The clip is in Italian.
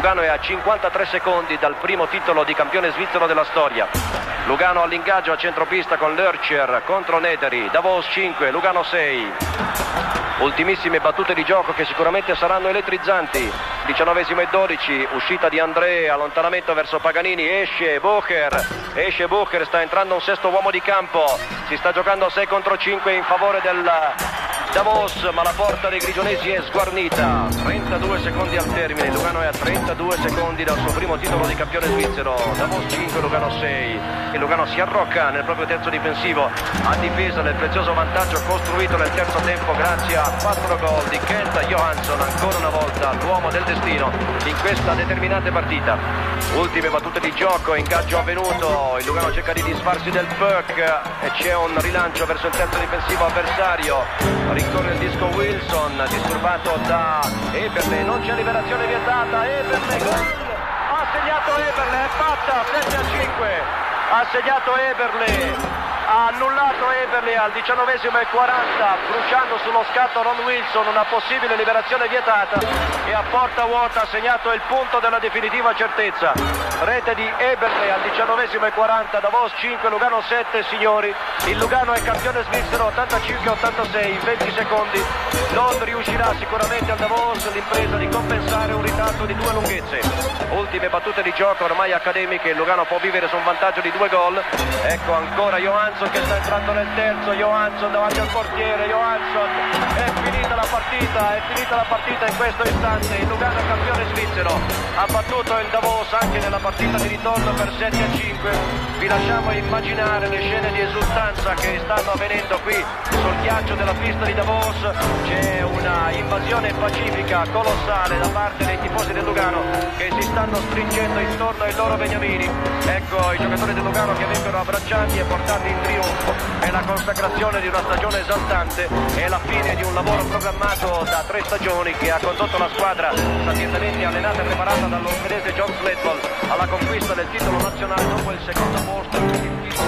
Lugano è a 53 secondi dal primo titolo di campione svizzero della storia. Lugano all'ingaggio a centropista con Lurcher contro Nederi. Davos 5, Lugano 6. Ultimissime battute di gioco che sicuramente saranno elettrizzanti. 19 e 12, uscita di André, allontanamento verso Paganini, esce Bucher, sta entrando un sesto uomo di campo, si sta giocando 6 contro 5 in favore del Davos, ma la porta dei grigionesi è sguarnita. 32 secondi al termine, Lugano è a 32 secondi dal suo primo titolo di campione svizzero. Davos 5, Lugano 6, e Lugano si arrocca nel proprio terzo difensivo a difesa del prezioso vantaggio costruito nel terzo tempo grazie a 4 gol di Kent Johansson, ancora una volta l'uomo del destino in questa determinante partita. Ultime battute di gioco, ingaggio avvenuto, il Lugano cerca di disfarsi del puck e c'è un rilancio verso il terzo difensivo avversario. Rincorre il disco Wilson, disturbato da Eberle, non c'è liberazione vietata, Eberle, gol! Ha segnato Eberle, è fatta, 7-5, ha segnato Eberle. Ha annullato Eberle al 19esimo e 40, bruciando sullo scatto Ron Wilson, una possibile liberazione vietata, e a porta vuota ha segnato il punto della definitiva certezza. Rete di Eberle al 19esimo e 40, Davos 5, Lugano 7, signori. Il Lugano è campione svizzero 85-86 in 20 secondi. Non riuscirà sicuramente al Davos l'impresa di compensare un ritardo di 2 lunghezze. Ultime battute di gioco ormai accademiche, il Lugano può vivere su un vantaggio di 2 gol. Ecco ancora Johansson che sta entrando nel terzo, Johansson davanti al portiere, Johansson, è finita la partita in questo istante. Il Lugano è campione svizzero, ha battuto il Davos anche nella partita di ritorno per 7-5. Vi lasciamo immaginare le scene di esultanza che stanno avvenendo qui sul ghiaccio della pista di Davos. C'è una invasione pacifica colossale da parte dei tifosi del Lugano che si stanno stringendo intorno ai loro beniamini. Ecco i giocatori del Lugano che vengono abbracciati e portati in trionfo. È la consacrazione di una stagione esaltante, è la fine di un lavoro programmato da 3 stagioni che ha condotto la squadra, sapientemente allenata e preparata dallo svedese John Sledwall, alla conquista del titolo nazionale dopo il secondo posto. Il titolo